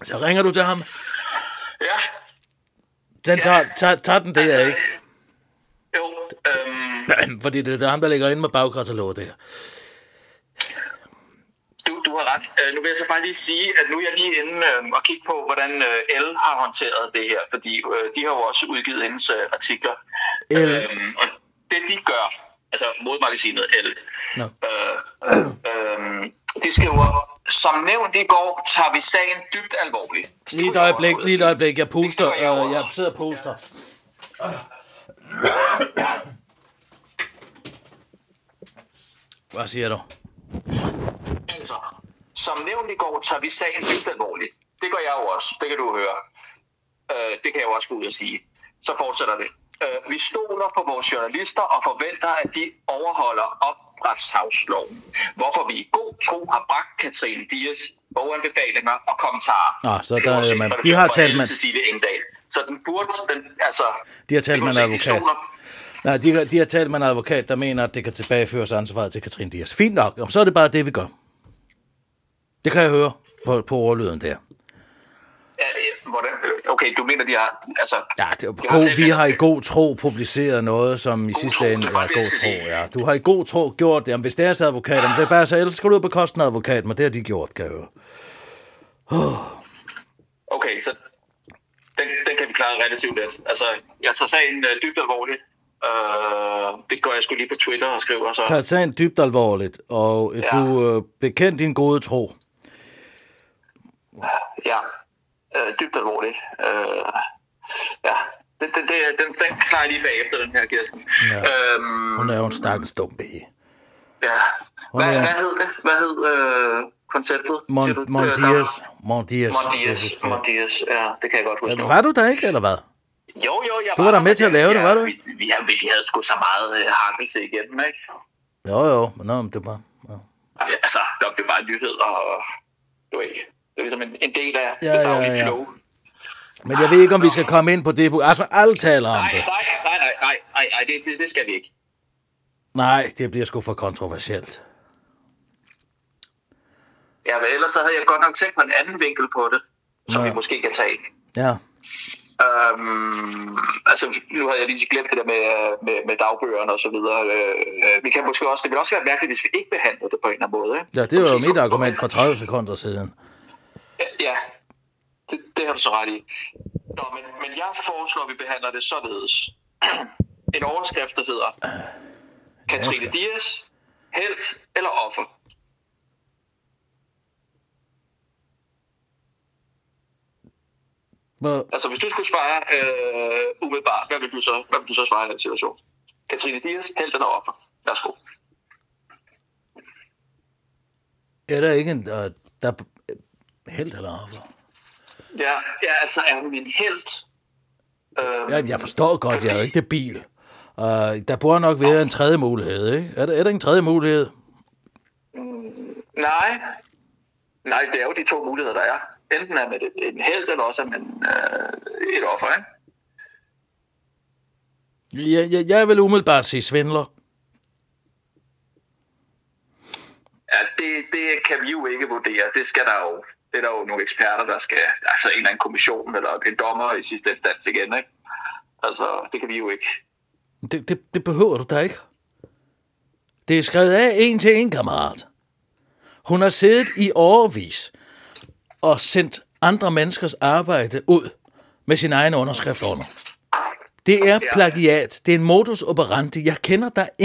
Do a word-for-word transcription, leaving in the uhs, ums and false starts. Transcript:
Så ringer du til ham? Ja. Den tager, tager, tager den det, altså, ikke? Jo. Øhm, Fordi det er ham, der ligger inde med bagkataloget der. Du, du har ret. Uh, nu vil jeg så bare lige sige, at nu er jeg lige inde uh, og kigge på, hvordan uh, Elle har håndteret det her, fordi uh, de har jo også udgivet hendes uh, artikler. Uh, og det de gør, altså modmagasinet Elle, no. uh, uh, de skriver, som nævnt i går, tager vi sagen dybt alvorligt. Lige et øjeblik, lige et øjeblik. Jeg puster, jeg, uh, jeg sidder og puster. Ja. Hvad siger du? Altså, som nævnt i går, tager vi sagen dybt alvorligt. Det gør jeg jo også, det kan du høre. Uh, det kan jeg jo også gå ud og sige. Så fortsætter det. Uh, vi stoler på vores journalister og forventer, at de overholder opretshavsloven. Hvorfor vi i god tro har bragt Katrine Dias boganbefalinger og kommentarer. Ah, så der er man. De har talt med Cecilie Engdahl. Så den burde, den, altså... De har talt med en advokat. Nej, de har, de har talt med en advokat, der mener, at det kan tilbageføres ansvaret til Katrine Dias. Fint nok, så er det bare det, vi gør. Det kan jeg høre på, på ordlyden der. Ja, hvordan? Okay, du mener, de har... Altså, ja, det, de god, har vi har i god tro publiceret noget, som i god sidste ende er god tro. Ja. Du har i god tro gjort det. Jamen, hvis det er så advokat, ja. Det er bare så, ellers skal du ud på kosten af advokat, men det har de gjort, kan jeg høre. Oh. Okay, så den, den kan vi klare relativt let. Altså, jeg tager sagen uh, dybt alvorligt. Uh, det går jeg sgu lige på Twitter og skriver så. Tager sagen dybt alvorligt, og ja. Du uh, bekendt din gode tro. Ja, uh, dybt alvorligt. Uh, ja, den, den, den, den klarer jeg lige bagefter, den her, Kirsten. Ja. Um, Hun er jo en stakkels dum bæge. Ja. Hvad, er... hvad hed det? Hvad hed uh, konceptet? Mon- Mondias. Mondias. Mondias, ja, det kan jeg godt huske. Var du der ikke, eller hvad? Jo, jo, jeg du var der med til at lave det, var du? Vi, vi, vi, vi havde sgu så meget uh, hakkelse igennem, ikke? Jo, jo, men nå, det var... Ja. Ja, altså, det var bare nyheder, og det var ikke... Det er ligesom en, en del af ja, det daglige ja, ja. flow. Men jeg ved ikke, om vi skal komme ind på det. Altså, alle taler om nej, det. Nej, nej, nej, nej, nej, nej det, det, det skal vi ikke. Nej, det bliver sgu for kontroversielt. Ja, men ellers så havde jeg godt nok tænkt på en anden vinkel på det, som ja. vi måske kan tage. Ja. Øhm, altså, nu havde jeg lige glemt det der med, med, med dagbøgerne og så videre. Øh, vi kan måske også, det vil også være mærkeligt, hvis vi ikke behandler det på en eller anden måde. Ikke? Ja, det var jo mit argument for tredive sekunder siden. Ja, ja. Det, det har du så ret i. Nå, men, men jeg foreslår, at vi behandler det således. En overskrift, der hedder Katrine Dias, helt eller offer. But... Altså, hvis du skulle svare øh, umiddelbart, hvad vil du så, hvad vil du så svare i den situation? Katrine Dias, helt eller offer? Værsgo. Er der ikke en, uh, der helt eller offer? Ja, ja, altså er hun en helt? Øhm, ja, jeg forstår godt, fordi... jeg er jo ikke debil. Uh, der burde nok være en tredje mulighed, ikke? Er der, er der en tredje mulighed? Mm, nej. Nej, det er jo de to muligheder, der er. Enten er man en helt, eller også er man øh, et offer, ikke? Ja, ja, jeg vil umiddelbart sige svindler. Ja, det, det kan vi jo ikke vurdere. Det skal der jo... Det er der jo nogle eksperter, der skal... Altså en eller anden kommission, eller en dommer i sidste instans igen, ikke? Altså, det kan vi jo ikke. Det, det, det behøver du da ikke. Det er skrevet af en til en, kammerat. Hun har siddet i årevis og sendt andre menneskers arbejde ud med sin egen underskrift under. Det er plagiat. Det er en modus operandi. Jeg kender dig